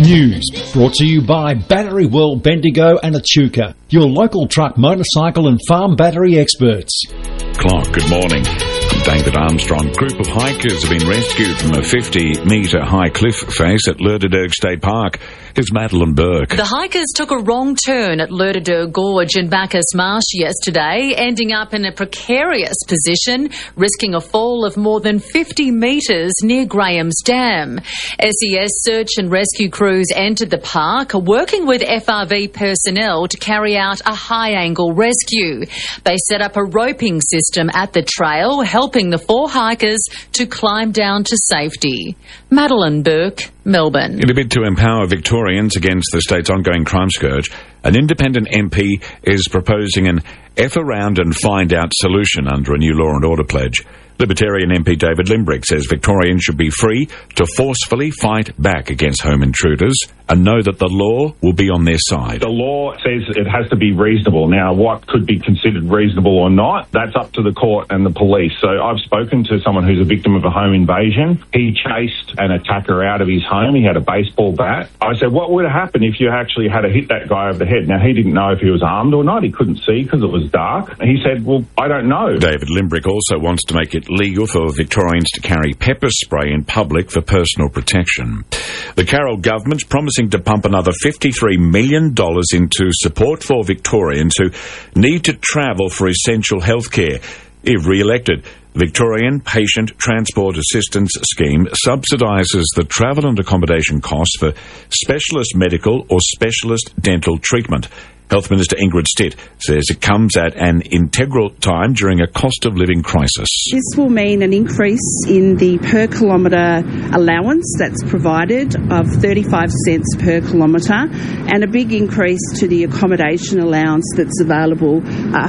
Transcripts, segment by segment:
News brought to you by Battery World, Bendigo and Echuca, your local truck, motorcycle and farm battery experts. Clark, good morning. I'm David Armstrong. A group of hikers have been rescued from a 50-metre high cliff face at Lerderderg State Park. Here's Madeline Burke. The hikers took a wrong turn at Lerderderg Gorge in Bacchus Marsh yesterday, ending up in a precarious position, risking a fall of more than 50 metres near Graham's Dam. SES search and rescue crews entered the park, working with FRV personnel to carry out a high-angle rescue. They set up a roping system at the trail, helping the 4 hikers to climb down to safety. Madeline Burke, Melbourne. In a bid to empower Victorians against the state's ongoing crime scourge, an independent MP is proposing an F-around-and-find-out solution under a new law and order pledge. Libertarian MP David Limbrick says Victorians should be free to forcefully fight back against home intruders and know that the law will be on their side. The law says it has to be reasonable. Now, what could be considered reasonable or not, that's up to the court and the police. So I've spoken to someone who's a victim of a home invasion. He chased an attacker out of his home. He had a baseball bat. I said, what would have happened if you actually had to hit that guy over the head? Now, he didn't know if he was armed or not. He couldn't see because it was dark. He said, well, I don't know. David Limbrick also wants to make it legal for Victorians to carry pepper spray in public for personal protection. The Carroll government's promising to pump another $53 million into support for Victorians who need to travel for essential health care. If re-elected, Victorian Patient Transport Assistance Scheme subsidises the travel and accommodation costs for specialist medical or specialist dental treatment. Health Minister Ingrid Stitt says it comes at an integral time during a cost of living crisis. This will mean an increase in the per kilometre allowance that's provided of 35 cents per kilometre and a big increase to the accommodation allowance that's available,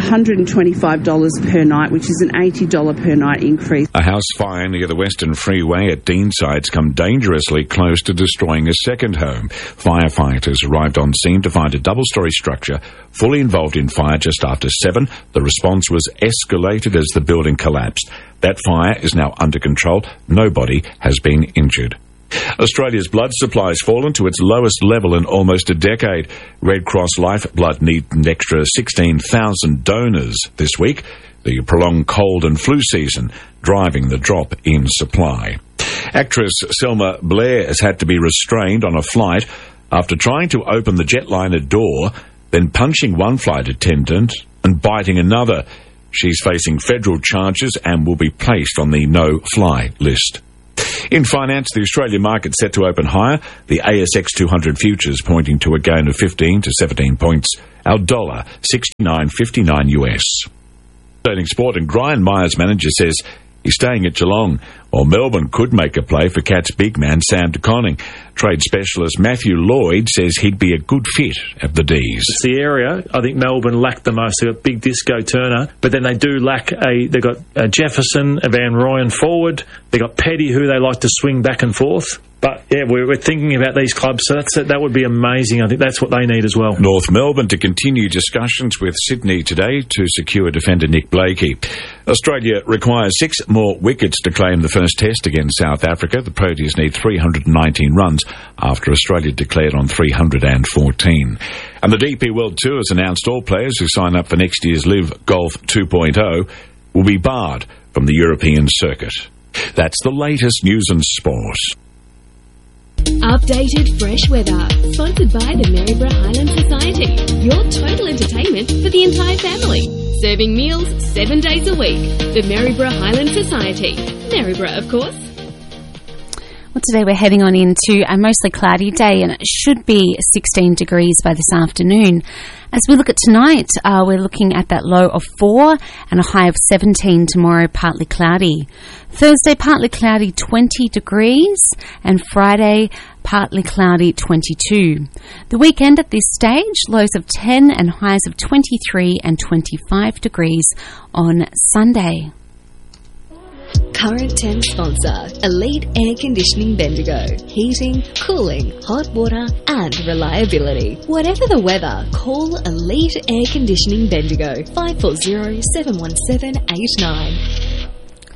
$125 per night, which is an $80 per night increase. A house fire near the Western Freeway at Deanside's come dangerously close to destroying a second home. Firefighters arrived on scene to find a double-storey structure fully involved in fire just after 7. The response was escalated as the building collapsed. That fire is now under control. Nobody has been injured. Australia's blood supply has fallen to its lowest level in almost a decade. Red Cross Lifeblood needs an extra 16,000 donors this week. The prolonged cold and flu season driving the drop in supply. Actress Selma Blair has had to be restrained on a flight after trying to open the jetliner door, then punching one flight attendant and biting another. She's facing federal charges and will be placed on the no-fly list. In finance, the Australian market set to open higher, the ASX 200 futures pointing to a gain of 15 to 17 points. Our dollar, 69.59 US. Turning sport, and Brian Myers' manager says he's staying at Geelong, while Melbourne could make a play for Cats big man Sam De Koning. Trade specialist Matthew Lloyd says he'd be a good fit at the D's. It's the area I think Melbourne lack the most. They've got big Disco Turner, but then they do lack they've got Jefferson, Van Rooyen forward. They've got Petty, who they like to swing back and forth. But, yeah, we're thinking about these clubs, so that would be amazing. I think that's what they need as well. North Melbourne to continue discussions with Sydney today to secure defender Nick Blakey. Australia requires 6 more wickets to claim the first test against South Africa. The Proteas need 319 runs after Australia declared on 314. And the DP World Tour has announced all players who sign up for next year's Live Golf 2.0 will be barred from the European circuit. That's the latest news and sport. Updated fresh weather, sponsored by the Maryborough Highland Society. Your total entertainment for the entire family. Serving meals 7 days a week. The Maryborough Highland Society. Maryborough, of course. Well, today we're heading on into a mostly cloudy day, and it should be 16 degrees by this afternoon. As we look at tonight, we're looking at that low of 4 and a high of 17 tomorrow, partly cloudy. Thursday, partly cloudy, 20 degrees, and Friday, partly cloudy, 22. The weekend at this stage, lows of 10 and highs of 23 and 25 degrees on Sunday. Current 10 sponsor, Elite Air Conditioning Bendigo. Heating, cooling, hot water and reliability. Whatever the weather, call Elite Air Conditioning Bendigo, 540 717 89.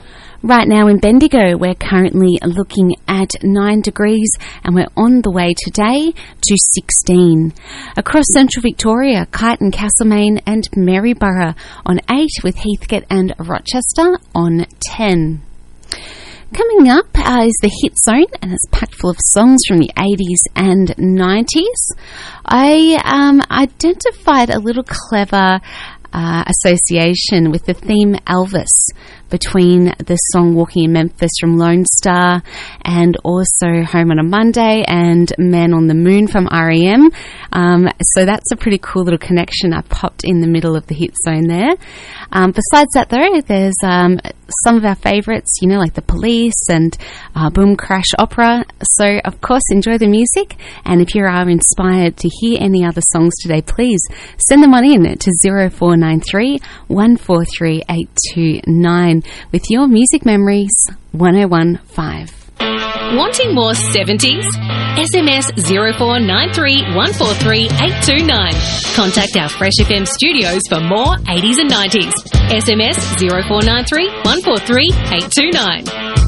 Right now in Bendigo, we're currently looking at 9 degrees and we're on the way today to 16. Across central Victoria, Kyneton, Castlemaine and Maryborough on 8, with Heathcote and Rochester on 10. Coming up is the Hit Zone, and it's packed full of songs from the 80s and 90s. I identified a little clever association with the theme Elvis between the song Walking in Memphis from Lone Star and also Home on a Monday and Man on the Moon from R.E.M. So that's a pretty cool little connection I popped in the middle of the Hit Zone there. Besides that though, there's some of our favourites, you know, like The Police and Boom Crash Opera. So of course enjoy the music, and if you are inspired to hear any other songs today, please send them on in to 0493 143 829 with your music memories. 1015. Wanting more 70s? SMS 0493 143 829. Contact our Fresh FM studios for more 80s and 90s. SMS 0493 143 829.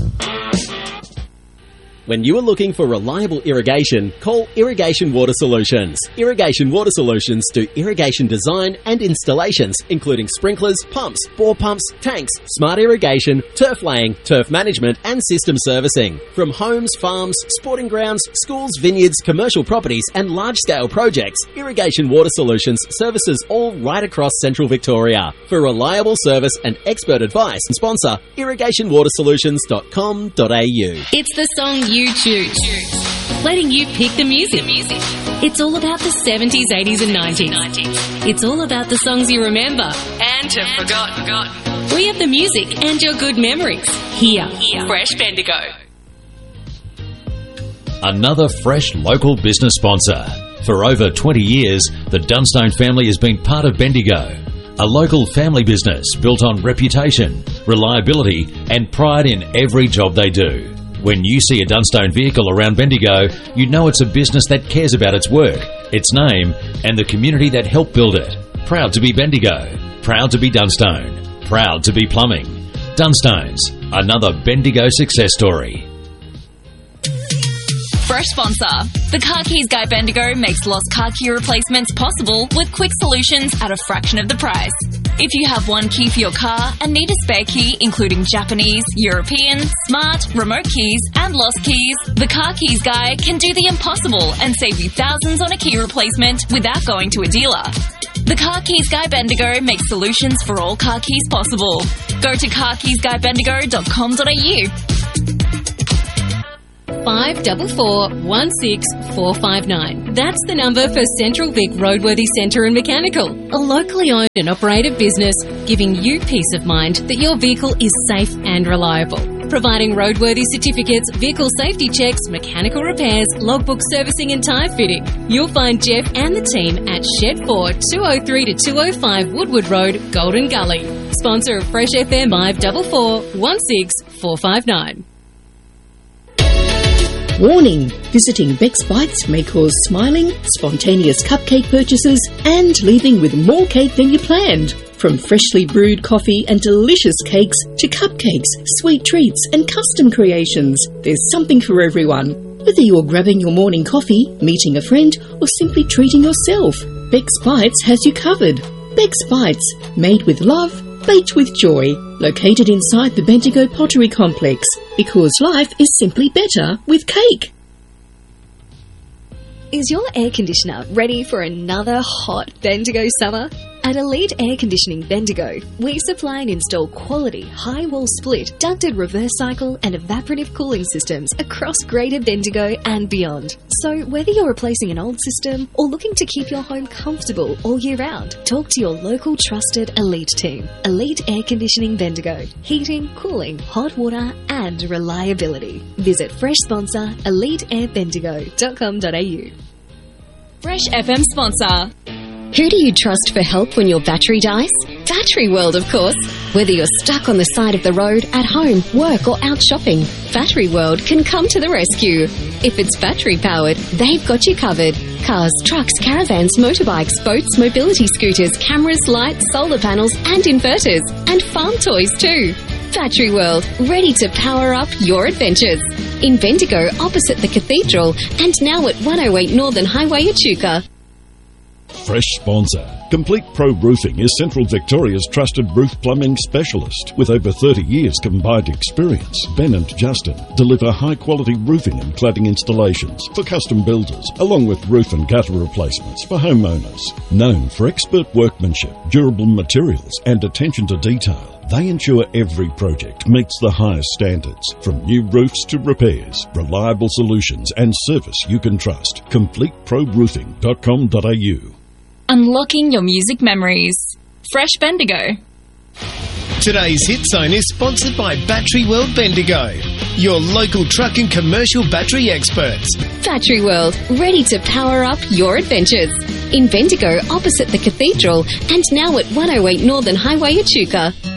When you are looking for reliable irrigation, call Irrigation Water Solutions. Irrigation Water Solutions do irrigation design and installations, including sprinklers, pumps, bore pumps, tanks, smart irrigation, turf laying, turf management and system servicing. From homes, farms, sporting grounds, schools, vineyards, commercial properties and large-scale projects, Irrigation Water Solutions services all right across central Victoria. For reliable service and expert advice, sponsor irrigationwatersolutions.com.au. It's the song you choose, letting you pick the music. It's all about the 70s, 80s and 90s. It's all about the songs you remember and have forgotten. We have the music and your good memories here. Fresh Bendigo. Another fresh local business sponsor. For over 20 years, the Dunstone family has been part of Bendigo. A local family business built on reputation, reliability and pride in every job they do. When you see a Dunstone vehicle around Bendigo, you know it's a business that cares about its work, its name and the community that helped build it. Proud to be Bendigo. Proud to be Dunstone. Proud to be plumbing. Dunstones, another Bendigo success story. Fresh sponsor. The Car Keys Guy Bendigo makes lost car key replacements possible with quick solutions at a fraction of the price. If you have one key for your car and need a spare key, including Japanese, European, smart, remote keys, and lost keys, the Car Keys Guy can do the impossible and save you thousands on a key replacement without going to a dealer. The Car Keys Guy Bendigo makes solutions for all car keys possible. Go to carkeysguybendigo.com.au. 544-16459. That's the number for Central Vic Roadworthy Centre and Mechanical, a locally owned and operated business giving you peace of mind that your vehicle is safe and reliable. Providing roadworthy certificates, vehicle safety checks, mechanical repairs, logbook servicing and tyre fitting. You'll find Jeff and the team at Shed 4, 203 to 205 Woodward Road, Golden Gully. Sponsor of Fresh FM. 544-16459. Warning! Visiting Beck's Bites may cause smiling, spontaneous cupcake purchases and leaving with more cake than you planned. From freshly brewed coffee and delicious cakes to cupcakes, sweet treats and custom creations, there's something for everyone. Whether you're grabbing your morning coffee, meeting a friend or simply treating yourself, Beck's Bites has you covered. Beck's Bites, made with love, baked with joy, located inside the Bendigo Pottery Complex, because life is simply better with cake. Is your air conditioner ready for another hot Bendigo summer? At Elite Air Conditioning Bendigo, we supply and install quality high-wall split, ducted reverse cycle and evaporative cooling systems across Greater Bendigo and beyond. So whether you're replacing an old system or looking to keep your home comfortable all year round, talk to your local trusted Elite team. Elite Air Conditioning Bendigo. Heating, cooling, hot water and reliability. Visit fresh sponsor eliteairbendigo.com.au. Fresh FM sponsor. Who do you trust for help when your battery dies? Battery World, of course. Whether you're stuck on the side of the road, at home, work or out shopping, Battery World can come to the rescue. If it's battery powered, they've got you covered. Cars, trucks, caravans, motorbikes, boats, mobility scooters, cameras, lights, solar panels and inverters. And farm toys too. Battery World, ready to power up your adventures. In Bendigo, opposite the Cathedral, and now at 108 Northern Highway, Echuca. Fresh sponsor. Complete Pro Roofing is Central Victoria's trusted roof plumbing specialist. With over 30 years combined experience, Ben and Justin deliver high-quality roofing and cladding installations for custom builders, along with roof and gutter replacements for homeowners. Known for expert workmanship, durable materials, and attention to detail, they ensure every project meets the highest standards. From new roofs to repairs, reliable solutions and service you can trust. CompleteProRoofing.com.au. Unlocking your music memories. Fresh Bendigo. Today's Hit Zone is sponsored by Battery World Bendigo, your local truck and commercial battery experts. Battery World, ready to power up your adventures. In Bendigo, opposite the Cathedral, and now at 108 Northern Highway, Echuca.